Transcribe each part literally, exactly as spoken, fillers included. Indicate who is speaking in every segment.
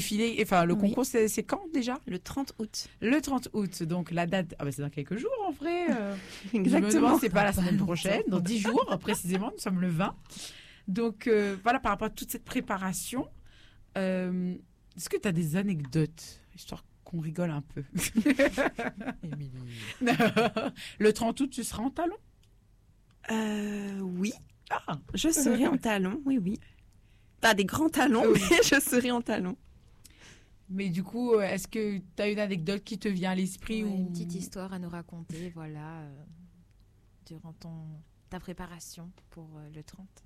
Speaker 1: défilé, enfin le
Speaker 2: Oui.
Speaker 1: concours, c'est, c'est quand déjà?
Speaker 2: Le trente août.
Speaker 1: Le trente août, donc la date, ah bah c'est dans quelques jours en vrai. euh. Je me
Speaker 2: Exactement.
Speaker 1: demande, c'est pas la semaine prochaine, dans dix jours précisément, nous sommes le vingt. Donc euh, voilà, par rapport à toute cette préparation, euh, est-ce que tu as des anecdotes, histoire qu'on rigole un peu?
Speaker 3: Émilie.
Speaker 1: Le trente août, tu seras en talons?
Speaker 2: Euh, oui,
Speaker 1: Ah,
Speaker 2: je serai en talons, oui, oui. Pas des grands talons,
Speaker 1: Oui.
Speaker 2: mais je serai en talons.
Speaker 1: mais du coup, euh, est-ce que tu as une anecdote qui te vient à l'esprit
Speaker 3: Ouais,
Speaker 1: ou...
Speaker 3: Une petite histoire à nous raconter, voilà, euh, durant ton, ta préparation pour euh, le trente.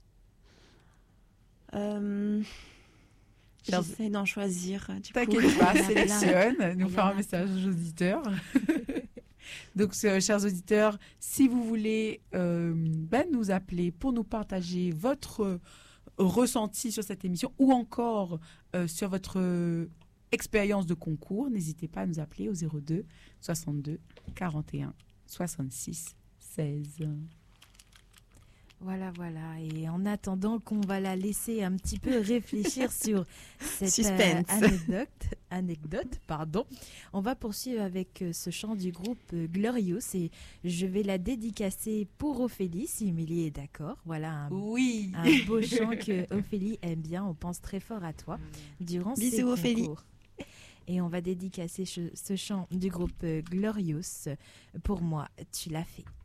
Speaker 2: Euh,
Speaker 1: Chers-
Speaker 2: J'essaie d'en choisir, euh, du coup.
Speaker 1: T'inquiète pas,
Speaker 3: Il y en a
Speaker 1: sélectionne,
Speaker 3: plein.
Speaker 1: nous
Speaker 3: Il y
Speaker 1: faire
Speaker 3: en
Speaker 1: un
Speaker 3: a
Speaker 1: message aux auditeurs. Donc, euh, chers auditeurs, si vous voulez euh, ben, nous appeler pour nous partager votre euh, ressenti sur cette émission ou encore euh, sur votre euh, expérience de concours, n'hésitez pas à nous appeler au zéro deux soixante-deux quarante et un soixante-six seize.
Speaker 3: Voilà, voilà. Et en attendant qu'on va la laisser un petit peu réfléchir sur cette euh,
Speaker 2: Suspense.
Speaker 3: anecdote, anecdote, pardon, on va poursuivre avec euh, ce chant du groupe euh, Glorious et je vais la dédicacer pour Ophélie, si Émilie est d'accord. Voilà un,
Speaker 1: Oui.
Speaker 3: un beau chant que Ophélie aime bien. On pense très fort à toi durant ces
Speaker 2: Bisous, Ophélie.
Speaker 3: concours. Et on va dédicacer ce, ce chant du groupe euh, Glorious. Pour moi, tu l'as fait.